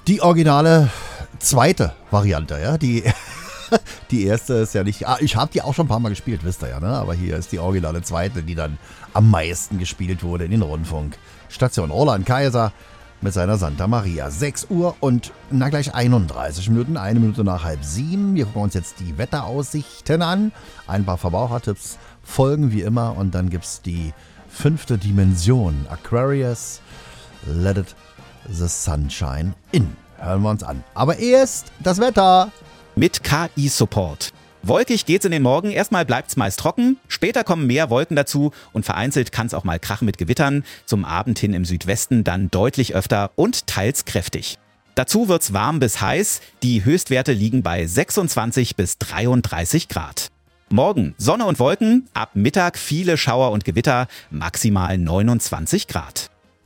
Die originale zweite Variante, ja, die erste ist ja nicht, ich habe die auch schon ein paar Mal gespielt, wisst ihr ja, ne? Aber hier ist die originale zweite, die dann am meisten gespielt wurde in den Rundfunkstation. Roland Kaiser mit seiner Santa Maria. 6 Uhr und gleich 31 Minuten, 1 Minute nach 6:30. Wir gucken uns jetzt die Wetteraussichten an. Ein paar Verbrauchertipps folgen wie immer und dann gibt es die 5. Dimension. Aquarius, Let It the Sunshine In. Hören wir uns an. Aber erst das Wetter. Mit KI-Support. Wolkig geht's in den Morgen, erstmal bleibt's meist trocken, später kommen mehr Wolken dazu und vereinzelt kann's auch mal krachen mit Gewittern, zum Abend hin im Südwesten dann deutlich öfter und teils kräftig. Dazu wird's warm bis heiß, die Höchstwerte liegen bei 26 bis 33 Grad. Morgen Sonne und Wolken, ab Mittag viele Schauer und Gewitter, maximal 29 Grad.